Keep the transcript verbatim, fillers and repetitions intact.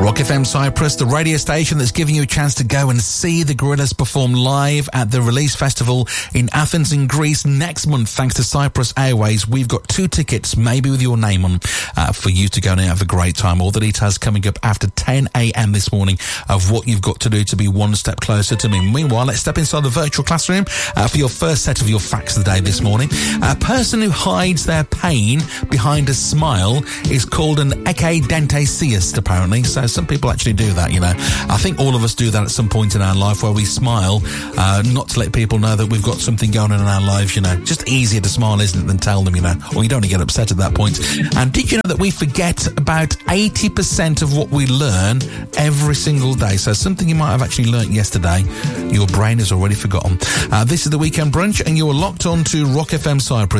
Rock F M Cyprus, the radio station that's giving you a chance to go and see the Gorillaz perform live at the Release Festival in Athens in Greece next month. Thanks to Cyprus Airways, we've got two tickets, maybe with your name on, uh, for you to go and have a great time. All the details coming up after ten a.m. this morning of what you've got to do to be one step closer to me. Meanwhile, let's step inside the virtual classroom uh, for your first set of your facts of the day this morning. A person who hides their pain behind a smile is called an ecedentaceist, apparently. So some people actually do that, you know. I think all of us do that at some point in our life where we smile, uh, not to let people know that we've got something going on in our lives, you know. Just easier to smile, isn't it, than tell them, you know, or you don't want to get upset at that point. And did you know that we forget about eighty percent of what we learn every single day? So something you might have actually learnt yesterday, your brain has already forgotten. Uh, this is the Weekend Brunch, and you're locked on to Rock F M Cyprus.